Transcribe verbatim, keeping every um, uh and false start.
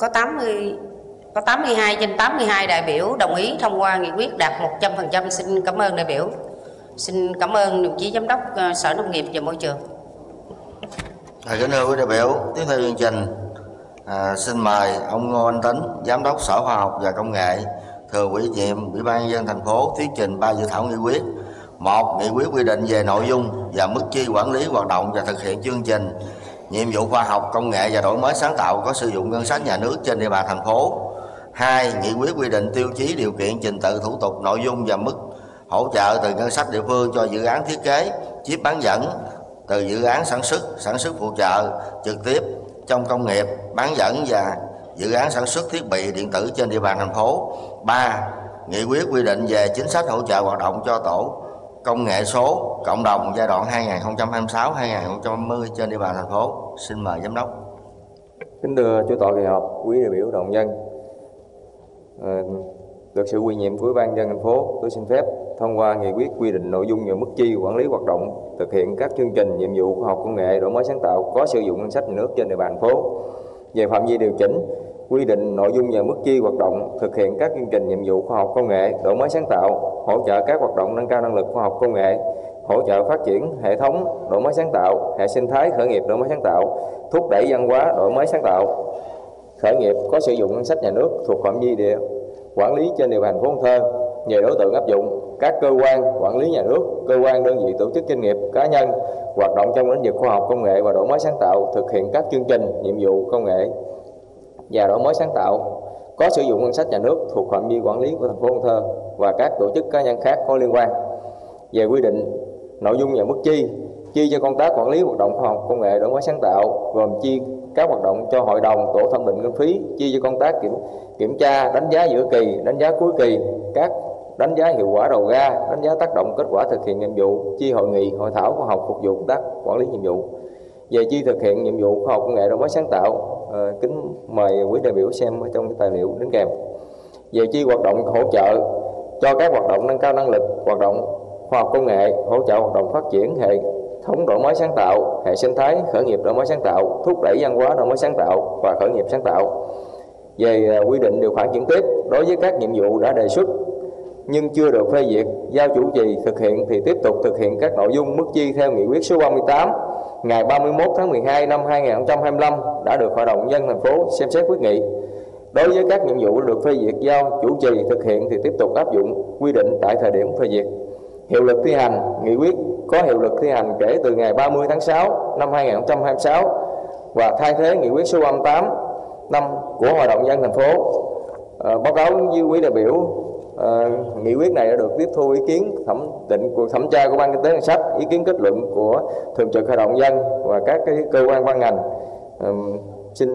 có tám mươi có tám mươi hai trên tám mươi hai đại biểu đồng ý thông qua nghị quyết đạt một trăm phần trăm. Xin cảm ơn đại biểu. Xin cảm ơn đồng chí Giám đốc Sở Nông nghiệp và Môi trường. À, kính thưa quý đại biểu, tiếp theo chương trình, à, xin mời ông Ngô Anh Tính, Giám đốc Sở Khoa học và Công nghệ, thừa ủy nhiệm Ủy ban nhân dân thành phố thuyết trình ba dự thảo nghị quyết. Một, nghị quyết quy định về nội dung và mức chi quản lý hoạt động và thực hiện chương trình nhiệm vụ khoa học công nghệ và đổi mới sáng tạo có sử dụng ngân sách nhà nước trên địa bàn thành phố. Hai, nghị quyết quy định tiêu chí điều kiện trình tự thủ tục nội dung và mức hỗ trợ từ ngân sách địa phương cho dự án thiết kế chip bán dẫn từ dự án sản xuất, sản xuất phụ trợ trực tiếp trong công nghiệp bán dẫn và dự án sản xuất thiết bị điện tử trên địa bàn thành phố. Ba, nghị quyết quy định về chính sách hỗ trợ hoạt động cho tổ công nghệ số cộng đồng giai đoạn hai nghìn không trăm hai mươi sáu đến hai nghìn không trăm hai mươi trên địa bàn thành phố. Xin mời giám đốc. Kính thưa chủ tọa kỳ họp, quý đại biểu đồng nhân, à, được sự quy nhiệm của Ủy ban nhân dân thành phố, tôi xin phép thông qua nghị quyết quy định nội dung và mức chi quản lý hoạt động thực hiện các chương trình nhiệm vụ khoa học công nghệ đổi mới sáng tạo có sử dụng ngân sách nhà nước trên địa bàn thành phố. Về phạm vi điều chỉnh, quy định nội dung và mức chi hoạt động thực hiện các chương trình nhiệm vụ khoa học công nghệ đổi mới sáng tạo, hỗ trợ các hoạt động nâng cao năng lực khoa học công nghệ, hỗ trợ phát triển hệ thống đổi mới sáng tạo, hệ sinh thái khởi nghiệp đổi mới sáng tạo, thúc đẩy văn hóa đổi mới sáng tạo khởi nghiệp có sử dụng ngân sách nhà nước thuộc phạm vi địa quản lý trên địa bàn thành phố Cần Thơ. Về đối tượng áp dụng, các cơ quan quản lý nhà nước, cơ quan đơn vị tổ chức doanh nghiệp cá nhân hoạt động trong lĩnh vực khoa học công nghệ và đổi mới sáng tạo thực hiện các chương trình nhiệm vụ công nghệ và đổi mới sáng tạo có sử dụng ngân sách nhà nước thuộc phạm vi quản lý của thành phố Cần Thơ và các tổ chức cá nhân khác có liên quan. Về quy định nội dung và mức chi chi cho công tác quản lý hoạt động khoa học công nghệ đổi mới sáng tạo gồm chi các hoạt động cho hội đồng tổ thẩm định kinh phí, chi cho công tác kiểm kiểm tra đánh giá giữa kỳ, đánh giá cuối kỳ, các đánh giá hiệu quả đầu ra, đánh giá tác động kết quả thực hiện nhiệm vụ, chi hội nghị hội thảo khoa học phục vụ công tác quản lý nhiệm vụ. Về chi thực hiện nhiệm vụ khoa học công nghệ đổi mới sáng tạo, à, kính mời quý đại biểu xem trong cái tài liệu đính kèm. Về chi hoạt động hỗ trợ cho các hoạt động nâng cao năng lực hoạt động khoa học công nghệ, hỗ trợ hoạt động phát triển hệ thống đổi mới sáng tạo, hệ sinh thái khởi nghiệp đổi mới sáng tạo, thúc đẩy văn hóa đổi mới sáng tạo và khởi nghiệp sáng tạo. Về quy định điều khoản chuyển tiếp, đối với các nhiệm vụ đã đề xuất nhưng chưa được phê duyệt giao chủ trì thực hiện thì tiếp tục thực hiện các nội dung mức chi theo nghị quyết số ba mươi tám ngày ba mươi mốt tháng mười hai năm hai nghìn không trăm hai mươi lăm đã được Hội đồng nhân dân thành phố xem xét quyết nghị. Đối với các nhiệm vụ được phê duyệt giao chủ trì thực hiện thì tiếp tục áp dụng quy định tại thời điểm phê duyệt. Hiệu lực thi hành, nghị quyết có hiệu lực thi hành kể từ ngày ba mươi tháng sáu năm hai nghìn không trăm hai mươi sáu và thay thế nghị quyết số ba mươi tám năm của Hội đồng nhân dân thành phố. À, báo cáo với quý đại biểu, à, nghị quyết này đã được tiếp thu ý kiến thẩm định của thẩm tra của Ban Kinh tế Ngân sách, ý kiến kết luận của Thường trực Hội đồng nhân dân và các cái cơ quan ban ngành. À,